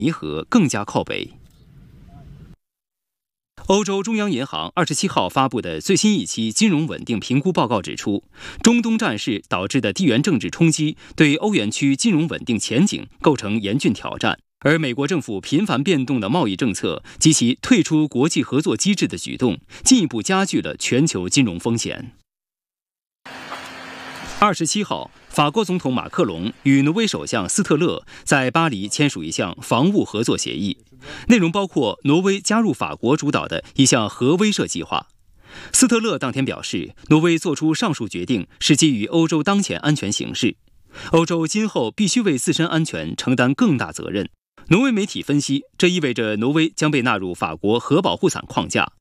尼河更加靠北。欧洲中央银行27号发布的最新一期金融稳定评估报告指出，中东战事导致的地缘政治冲击对欧元区金融稳定前景构成严峻挑战，而美国政府频繁变动的贸易政策及其退出国际合作机制的举动，进一步加剧了全球金融风险。27号，法国总统马克龙与挪威首相斯特勒在巴黎签署一项防务合作协议，内容包括挪威加入法国主导的一项核威慑计划。斯特勒当天表示，挪威做出上述决定是基于欧洲当前安全形势，欧洲今后必须为自身安全承担更大责任。挪威媒体分析，这意味着挪威将被纳入法国核保护伞框架。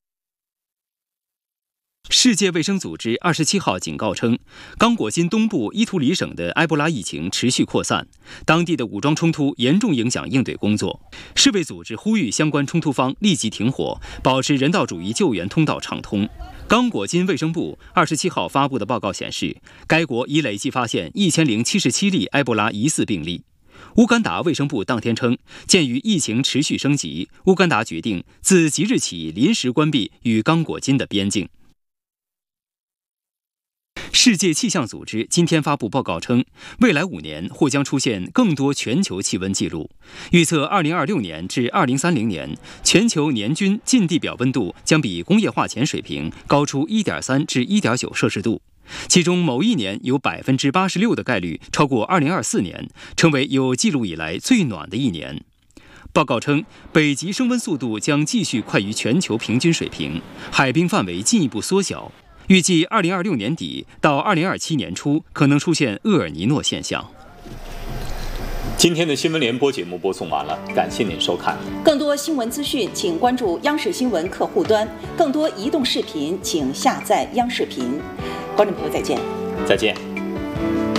世界卫生组织27号警告称，刚果金东部伊图里省的埃博拉疫情持续扩散，当地的武装冲突严重影响应对工作。世卫组织呼吁相关冲突方立即停火，保持人道主义救援通道畅通。刚果金卫生部27号发布的报告显示，该国已累计发现1077例埃博拉疑似病例。乌干达卫生部当天称，鉴于疫情持续升级，乌干达决定自即日起临时关闭与刚果金的边境。世界气象组织今天发布报告称，未来5年或将出现更多全球气温记录，预测2026年至2030年，全球年均近地表温度将比工业化前水平高出1.3至1.9摄氏度，其中某一年有86%的概率超过2024年，成为有记录以来最暖的一年。报告称，北极升温速度将继续快于全球平均水平，海冰范围进一步缩小。预计2026年底到2027年初可能出现厄尔尼诺现象。 今天的新闻联播节目播送完了，感谢您收看。 更多新闻资讯，请关注央视新闻客户端；更多移动视频，请下载央视频。观众朋友，再见。 再见。